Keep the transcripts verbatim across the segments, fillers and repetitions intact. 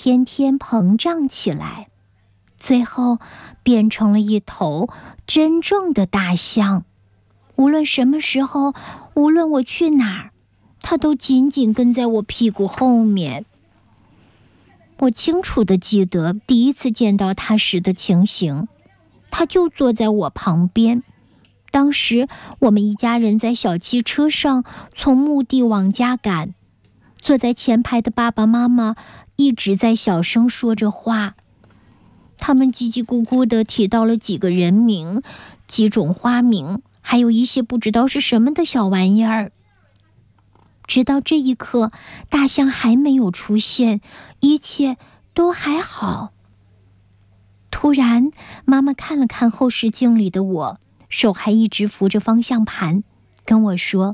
天天膨胀起来，最后变成了一头真正的大象。无论什么时候，无论我去哪儿，它都紧紧跟在我屁股后面。我清楚地记得第一次见到它时的情形，它就坐在我旁边。当时我们一家人在小汽车上从墓地往家赶，坐在前排的爸爸妈妈一直在小声说着话，他们叽叽咕咕地提到了几个人名、几种花名，还有一些不知道是什么的小玩意儿。直到这一刻，大象还没有出现，一切都还好。突然，妈妈看了看后视镜里的我，手还一直扶着方向盘，跟我说：“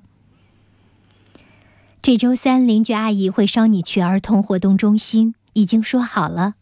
这周三邻居阿姨会捎你去儿童活动中心，已经说好了。”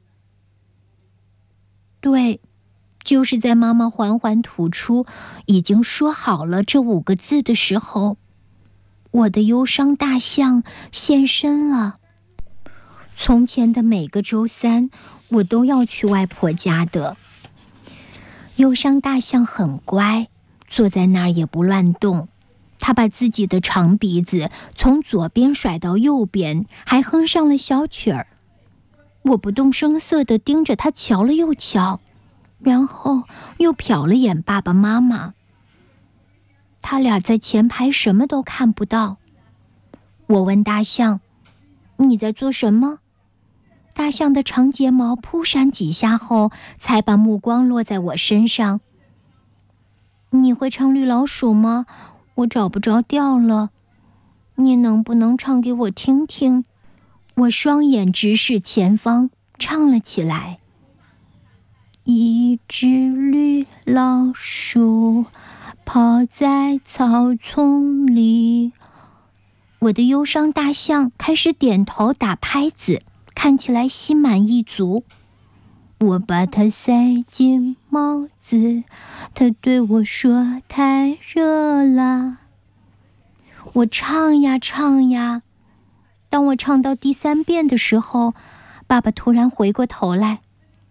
对，就是在妈妈缓缓吐出“已经说好了”这五个字的时候，我的忧伤大象现身了。从前的每个周三，我都要去外婆家的。忧伤大象很乖，坐在那儿也不乱动。他把自己的长鼻子从左边甩到右边，还哼上了小曲儿。我不动声色地盯着他瞧了又瞧，然后又瞟了眼爸爸妈妈。他俩在前排什么都看不到。我问大象：“你在做什么？”大象的长睫毛扑闪几下后，才把目光落在我身上。“你会唱绿老鼠吗？我找不着调了。你能不能唱给我听听？”我双眼直视前方，唱了起来。一只绿老鼠跑在草丛里。我的忧伤大象开始点头打拍子，看起来心满意足。我把它塞进帽子，它对我说太热了。我唱呀唱呀，当我唱到第三遍的时候，爸爸突然回过头来：“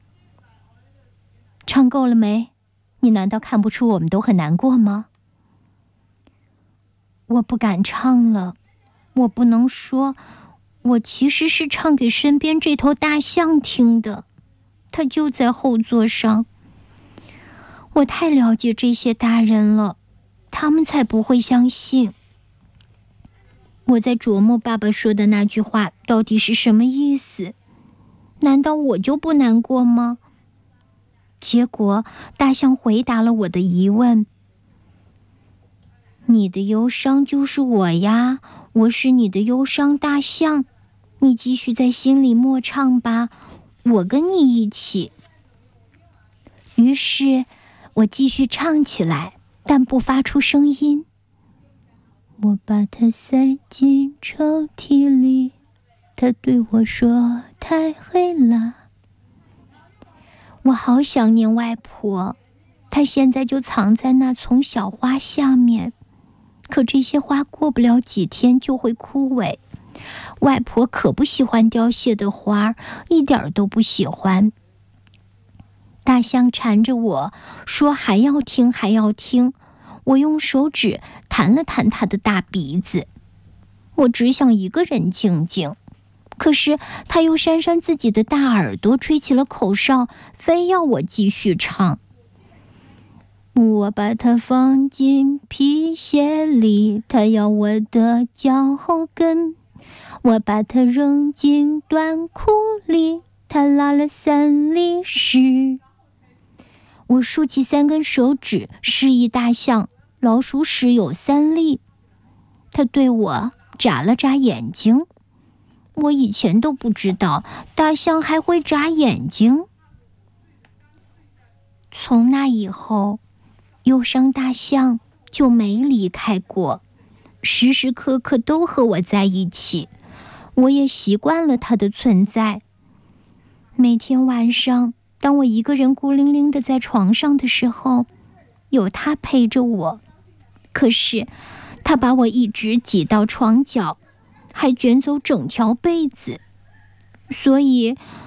唱够了没？你难道看不出我们都很难过吗？”我不敢唱了，我不能说，我其实是唱给身边这头大象听的，它就在后座上。我太了解这些大人了，他们才不会相信。我在琢磨爸爸说的那句话到底是什么意思？难道我就不难过吗？结果大象回答了我的疑问：“你的忧伤就是我呀，我是你的忧伤大象，你继续在心里默唱吧，我跟你一起。”于是我继续唱起来，但不发出声音。我把它塞进抽屉里，它对我说太黑了。我好想念外婆，她现在就藏在那丛小花下面，可这些花过不了几天就会枯萎。外婆可不喜欢凋谢的花，一点都不喜欢。大象缠着我说还要听还要听，我用手指弹了弹他的大鼻子。我只想一个人静静，可是他又扇扇自己的大耳朵，吹起了口哨，非要我继续唱。我把它放进皮鞋里，它要我的脚后跟。我把它扔进短裤里，它拉了三里屎。我竖起三根手指，示意大象老鼠屎有三粒。它对我眨了眨眼睛。我以前都不知道大象还会眨眼睛。从那以后，忧伤大象就没离开过，时时刻刻都和我在一起。我也习惯了它的存在。每天晚上，当我一个人孤零零地在床上的时候，有它陪着我。可是它把我一直挤到床角，还卷走整条被子，所以